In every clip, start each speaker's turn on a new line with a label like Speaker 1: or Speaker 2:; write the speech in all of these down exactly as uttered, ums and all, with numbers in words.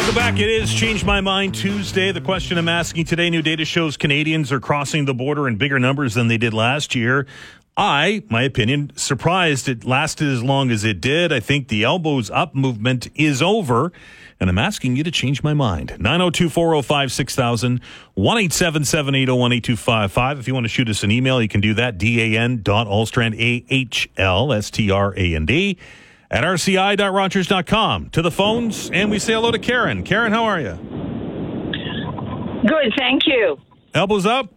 Speaker 1: Welcome back. It is Change My Mind Tuesday. The question I'm asking today, new data shows Canadians are crossing the border in bigger numbers than they did last year. I, my opinion, surprised it lasted as long as it did. I think the elbows up movement is over, and I'm asking you to change my mind. nine oh two, four oh five, six thousand, one eight seven seven, eight oh one, eight two five five. If you want to shoot us an email, you can do that. D A N dot Alstrand, A H L S T R A N D, at R C I dot Rogers dot com. To the phones, and we say hello to Karen. Karen, how are you?
Speaker 2: Good, thank you.
Speaker 1: Elbows up?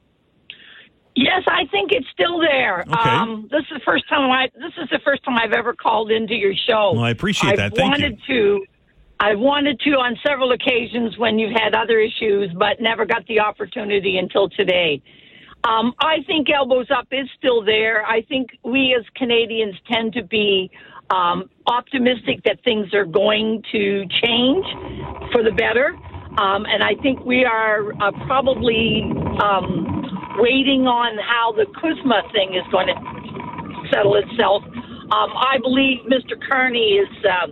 Speaker 2: Yes, I think it's still there.
Speaker 1: Okay.
Speaker 2: Um, this is the first time I. This is the first time I've ever called into your show.
Speaker 1: Well, I appreciate
Speaker 2: I've
Speaker 1: that. Thank
Speaker 2: wanted
Speaker 1: you.
Speaker 2: to. I wanted to on several occasions when you've had other issues, but never got the opportunity until today. Um, I think elbows up is still there. I think we as Canadians tend to be um, optimistic that things are going to change for the better. Um, and I think we are uh, probably um, waiting on how the Kuzma thing is going to settle itself. Um, I believe Mister Carney is, uh,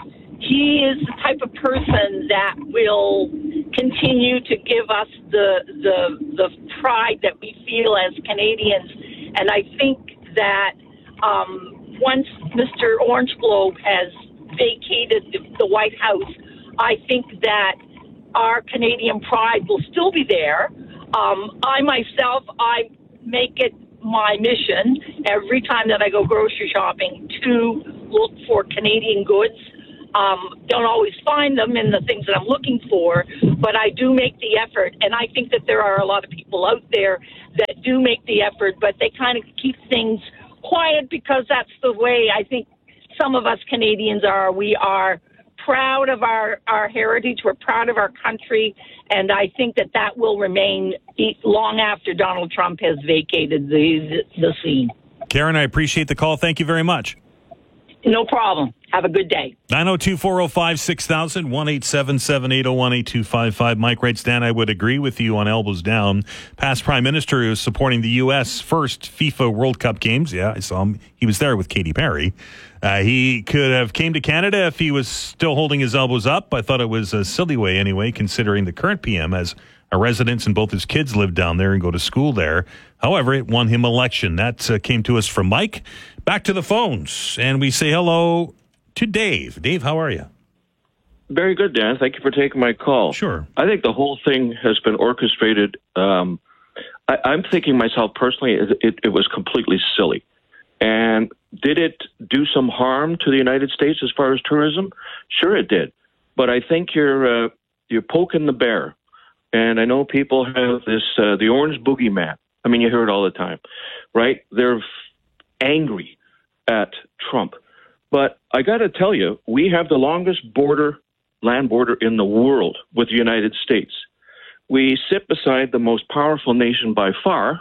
Speaker 2: he is the type of person that will continue to give us the, the, the pride that we feel as Canadians. And I think that um, once Mister Orange Globe has vacated the, the White House, I think that our Canadian pride will still be there. Um, I myself, I make it my mission every time that I go grocery shopping to look for Canadian goods. Um, don't always find them in the things that I'm looking for, but I do make the effort. And I think that there are a lot of people out there that do make the effort, but they kind of keep things quiet because that's the way I think some of us Canadians are. We are proud of our, our heritage. We're proud of our country. And I think that that will remain long after Donald Trump has vacated the, the scene.
Speaker 1: Karen, I appreciate the call. Thank you very much.
Speaker 2: No problem. Have a good day.
Speaker 1: nine oh two, four oh five, six thousand, one eight seven seven, eight oh one, eight two five five. Mike writes, Dan, I would agree with you on elbows down. Past Prime Minister who was supporting the U S first FIFA World Cup games. Yeah, I saw him. He was there with Katy Perry. Uh, he could have came to Canada if he was still holding his elbows up. I thought it was a silly way anyway, considering the current P M has a residence and both his kids live down there and go to school there. However, it won him election. That uh, came to us from Mike. Back to the phones, and we say hello to Dave. Dave, how are you?
Speaker 3: Very good, Dan. Thank you for taking my call.
Speaker 1: Sure.
Speaker 3: I think the whole thing has been orchestrated. Um, I, I'm thinking myself personally, it, it, it was completely silly. And did it do some harm to the United States as far as tourism? Sure, it did. But I think you're uh, you're poking the bear. And I know people have this uh, the orange boogeyman. I mean, you hear it all the time, right? They're f- angry at Trump. But I got to tell you, we have the longest border, land border in the world with the United States. We sit beside the most powerful nation by far,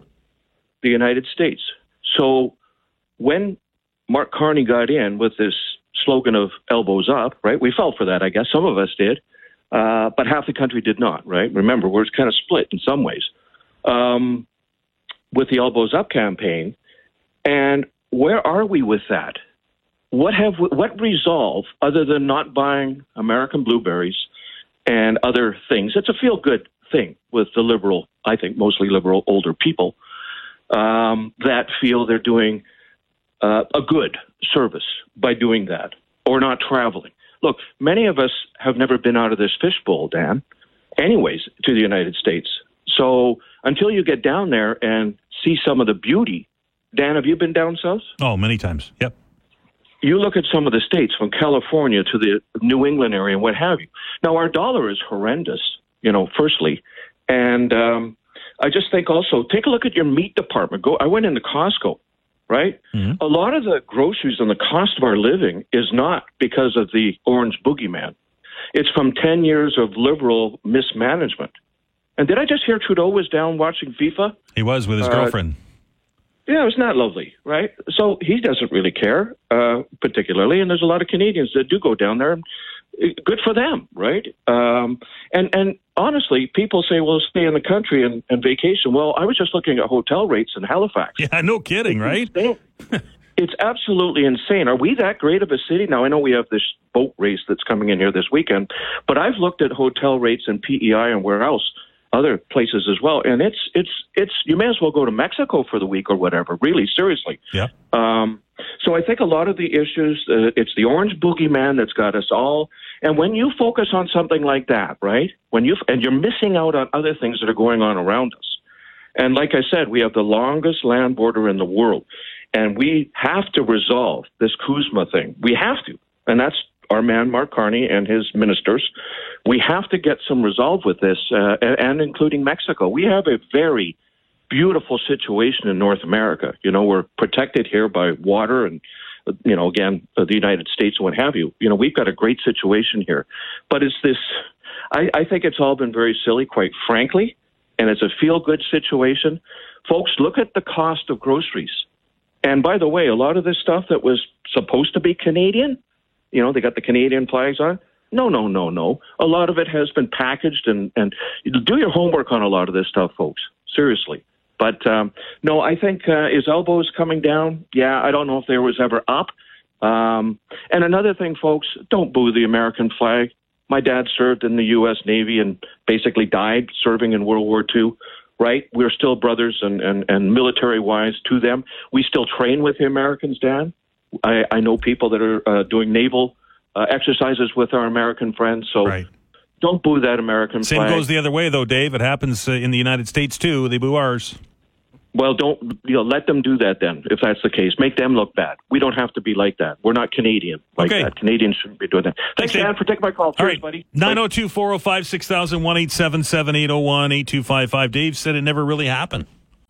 Speaker 3: the United States. So when Mark Carney got in with this slogan of elbows up, right, we fell for that, I guess. Some of us did, uh, but half the country did not, right? Remember, we're kind of split in some ways um, with the elbows up campaign. And where are we with that? What have we, what resolve, other than not buying American blueberries and other things? It's a feel-good thing with the liberal, I think mostly liberal older people, um, that feel they're doing uh, a good service by doing that or not traveling. Look, many of us have never been out of this fishbowl, Dan, anyways, to the United States. So until you get down there and see some of the beauty, Dan, have you been down south?
Speaker 1: Oh, many times. Yep.
Speaker 3: You look at some of the states from California to the New England area and what have you. Now, our dollar is horrendous, you know, firstly. And um, I just think also, take a look at your meat department. Go. I went into Costco, right? Mm-hmm. A lot of the groceries and the cost of our living is not because of the orange boogeyman. It's from ten years of liberal mismanagement. And did I just hear Trudeau was down watching FIFA?
Speaker 1: He was with his uh, girlfriend.
Speaker 3: Yeah, it's not lovely, right? So he doesn't really care, uh, particularly, and there's a lot of Canadians that do go down there. Good for them, right? Um, and and honestly, people say, well, stay in the country and, and vacation. Well, I was just looking at hotel rates in Halifax.
Speaker 1: Yeah, no kidding, right?
Speaker 3: It's absolutely insane. Are we that great of a city? Now, I know we have this boat race that's coming in here this weekend, but I've looked at hotel rates in P E I and where else, other places as well, and it's it's it's you may as well go to Mexico for the week or whatever. Really, seriously.
Speaker 1: Yeah.
Speaker 3: Um, so I think a lot of the issues, uh, it's the orange boogeyman that's got us all. And when you focus on something like that, right? When you and you're missing out on other things that are going on around us. And like I said, we have the longest land border in the world. And we have to resolve this Kuzma thing. We have to. And that's our man, Mark Carney, and his ministers. We have to get some resolve with this, uh, and including Mexico. We have a very beautiful situation in North America. You know, we're protected here by water and, you know, again, the United States and what have you. You know, we've got a great situation here. But it's this, I, I think it's all been very silly, quite frankly, and it's a feel-good situation. Folks, look at the cost of groceries. And by the way, a lot of this stuff that was supposed to be Canadian, you know, they got the Canadian flags on. No, no, no, no. A lot of it has been packaged, and, and do your homework on a lot of this stuff, folks. Seriously. But, um, no, I think uh, his elbows coming down. Yeah, I don't know if there was ever up. Um, and another thing, folks, don't boo the American flag. My dad served in the U S Navy and basically died serving in World War Two. Right? We're still brothers and, and, and military-wise to them. We still train with the Americans, Dan. I, I know people that are uh, doing naval uh, exercises with our American friends. So
Speaker 1: right.
Speaker 3: Don't boo that American
Speaker 1: Same
Speaker 3: flag.
Speaker 1: goes the other way, though, Dave. It happens uh, in the United States, too. They boo ours.
Speaker 3: Well, don't you know, let them do that then, if that's the case. Make them look bad. We don't have to be like that. We're not Canadian like
Speaker 1: okay.
Speaker 3: that. Canadians shouldn't be doing that. Thanks,
Speaker 1: Thanks
Speaker 3: Dan, for taking my call. Cheers,
Speaker 1: All right.
Speaker 3: buddy.
Speaker 1: nine oh two, four oh five, six thousand, one eight seven seven, eight oh one, eight two five five. Dave said it never really happened.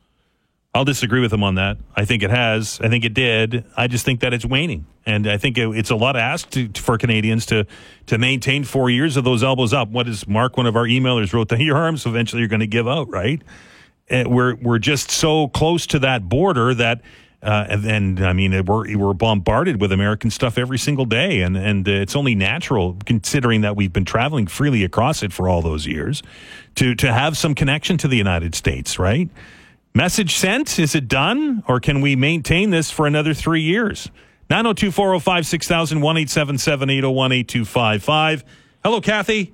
Speaker 1: I'll disagree with him on that. I think it has. I think it did. I just think that it's waning. And I think it, it's a lot asked to, for Canadians to to maintain four years of those elbows up. What is Mark, one of our emailers, wrote that your arms eventually you're going to give out, right? And we're we're just so close to that border that, uh, and, and I mean, we're we're bombarded with American stuff every single day, and and it's only natural, considering that we've been traveling freely across it for all those years, to to have some connection to the United States, right? Message sent. Is it done, or can we maintain this for another three years? nine oh two, four oh five, six thousand, one eight seven seven, eight oh one, eight two five five. Hello, Kathy.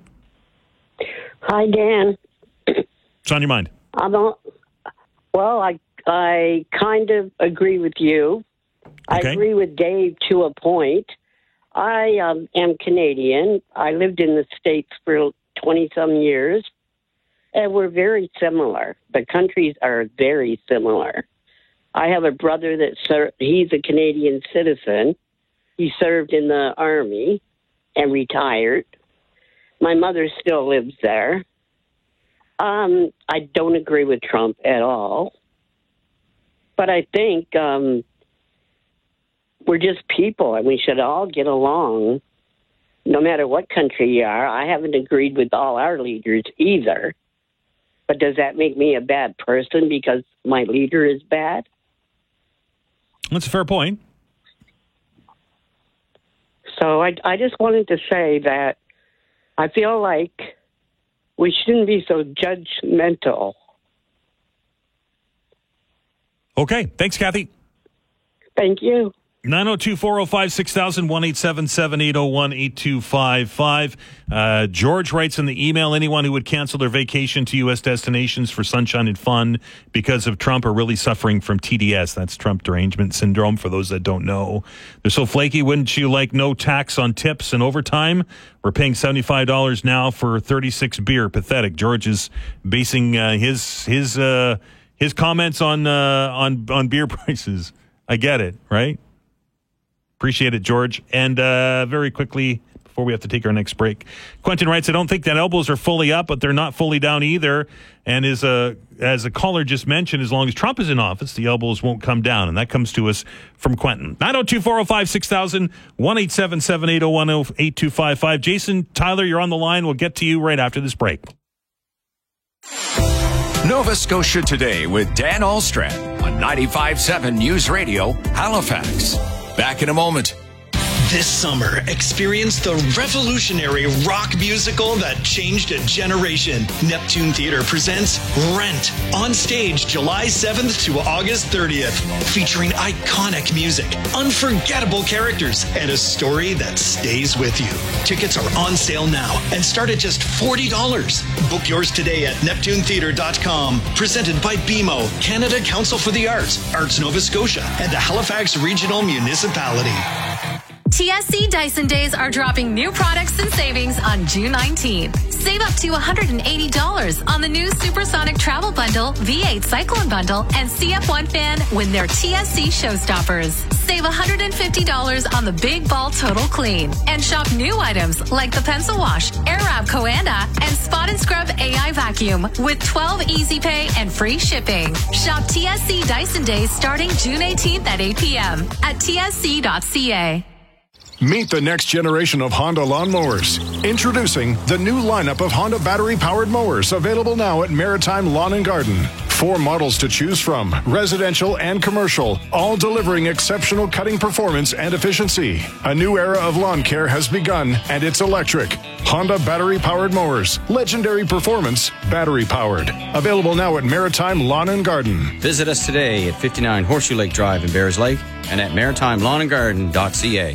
Speaker 4: Hi, Dan.
Speaker 1: What's on your mind?
Speaker 4: I'm a, well, I I kind of agree with you.
Speaker 1: Okay.
Speaker 4: I agree with Dave to a point. I um, am Canadian. I lived in the States for twenty-some years, and we're very similar. The countries are very similar. I have a brother that ser- he's a Canadian citizen. He served in the Army and retired. My mother still lives there. Um, I don't agree with Trump at all. But I think um, we're just people, and we should all get along, no matter what country you are. I haven't agreed with all our leaders either. But does that make me a bad person because my leader is bad?
Speaker 1: That's a fair point.
Speaker 4: So I, I just wanted to say that I feel like we shouldn't be so judgmental.
Speaker 1: Okay. Thanks, Kathy.
Speaker 4: Thank you.
Speaker 1: nine oh two, four oh five, six thousand, one eight seven seven, eight oh one, eight two five five. Uh, George writes in the email, anyone who would cancel their vacation to U S destinations for sunshine and fun because of Trump are really suffering from T D S. That's Trump derangement syndrome, for those that don't know. They're so flaky. Wouldn't you like no tax on tips and overtime? We're paying seventy-five dollars now for thirty-six beer. Pathetic. George is basing uh, his his uh, his comments on uh, on on beer prices. I get it, right? Appreciate it, George. And uh, very quickly, before we have to take our next break, Quentin writes, I don't think that elbows are fully up, but they're not fully down either. And is a, as a caller just mentioned, as long as Trump is in office, the elbows won't come down. And that comes to us from Quentin. nine oh two, four oh five, six thousand, one eight seven seven, eight oh one, eight two five five. Jason, Tyler, you're on the line. We'll get to you right after this break.
Speaker 5: Nova Scotia Today with Dan Alstrand on ninety-five point seven News Radio, Halifax. Back in a moment.
Speaker 6: This summer, experience the revolutionary rock musical that changed a generation. Neptune Theater presents Rent on stage July seventh to August thirtieth, featuring iconic music, unforgettable characters, and a story that stays with you. Tickets are on sale now and start at just forty dollars. Book yours today at neptune theatre dot com. Presented by B M O, Canada Council for the Arts, Arts Nova Scotia, and the Halifax Regional Municipality.
Speaker 7: T S C Dyson Days are dropping new products and savings on June nineteenth. Save up to one hundred eighty dollars on the new Supersonic Travel Bundle, V eight Cyclone Bundle, and C F one fan when they're T S C Showstoppers. Save one hundred fifty dollars on the Big Ball Total Clean. And shop new items like the Pencil Wash, Airwrap Coanda, and Spot and Scrub A I Vacuum with twelve Easy Pay and free shipping. Shop T S C Dyson Days starting June eighteenth at eight p.m. at T S C dot C A.
Speaker 8: Meet the next generation of Honda lawnmowers. Introducing the new lineup of Honda battery-powered mowers, available now at Maritime Lawn and Garden. Four models to choose from, residential and commercial, all delivering exceptional cutting performance and efficiency. A new era of lawn care has begun, and it's electric. Honda battery-powered mowers. Legendary performance, battery-powered. Available now at Maritime Lawn and Garden.
Speaker 9: Visit us today at fifty-nine Horseshoe Lake Drive in Bears Lake and at maritime lawn and garden dot c a.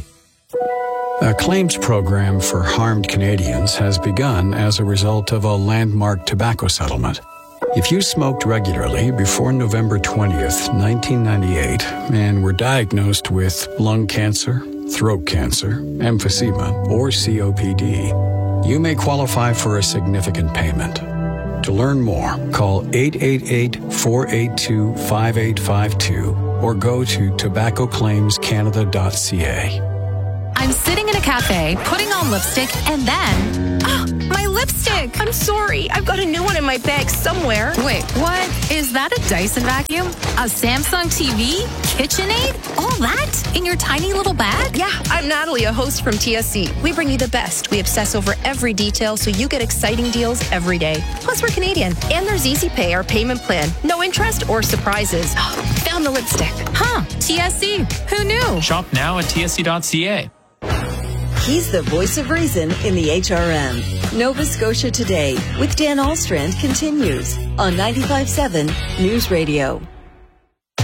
Speaker 10: A claims program for harmed Canadians has begun as a result of a landmark tobacco settlement. If you smoked regularly before November twentieth, nineteen ninety-eight, and were diagnosed with lung cancer, throat cancer, emphysema, or C O P D, you may qualify for a significant payment. To learn more, call eight eight eight, four eight two, five eight five two or go to tobacco claims canada dot c a.
Speaker 7: I'm sitting in a cafe, putting on lipstick, and then...
Speaker 11: Oh, my lipstick! I'm sorry. I've got a new one in my bag somewhere.
Speaker 7: Wait, what? Is that a Dyson vacuum? A Samsung T V? KitchenAid? All that? In your tiny little bag?
Speaker 11: Yeah, I'm Natalie, a host from T S C. We bring you the best. We obsess over every detail so you get exciting deals every day. Plus, we're Canadian. And there's Easy Pay, our payment plan. No interest or surprises. Found the lipstick.
Speaker 7: Huh, T S C. Who knew?
Speaker 12: Shop now at T S C dot C A.
Speaker 13: He's the voice of reason in the H R M. Nova Scotia Today with Dan Alstrand continues on ninety-five point seven News Radio.